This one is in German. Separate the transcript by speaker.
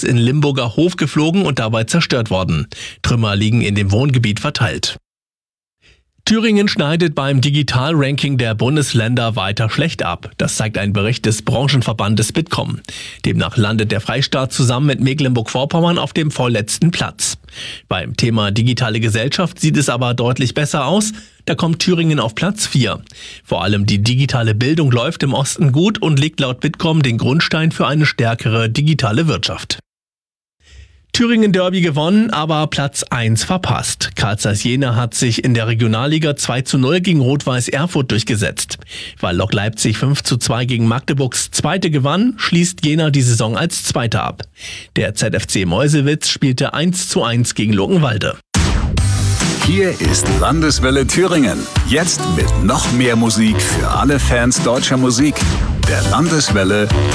Speaker 1: Hauses in Limburger Hof geflogen und dabei zerstört worden. Trümmer liegen in dem Wohngebiet verteilt. Thüringen schneidet beim Digital-Ranking der Bundesländer weiter schlecht ab. Das zeigt ein Bericht des Branchenverbandes Bitkom. Demnach landet der Freistaat zusammen mit Mecklenburg-Vorpommern auf dem vorletzten Platz. Beim Thema digitale Gesellschaft sieht es aber deutlich besser aus. Da kommt Thüringen auf Platz 4. Vor allem die digitale Bildung läuft im Osten gut und legt laut Bitkom den Grundstein für eine stärkere digitale Wirtschaft. Thüringen-Derby gewonnen, aber Platz 1 verpasst. Carl Zeiss Jena hat sich in der Regionalliga 2:0 gegen Rot-Weiß Erfurt durchgesetzt. Weil Lok Leipzig 5:2 gegen Magdeburgs Zweite gewann, schließt Jena die Saison als Zweiter ab. Der ZFC Meuselwitz spielte 1:1 gegen Luckenwalde.
Speaker 2: Hier ist Landeswelle Thüringen. Jetzt mit noch mehr Musik für alle Fans deutscher Musik. Der Landeswelle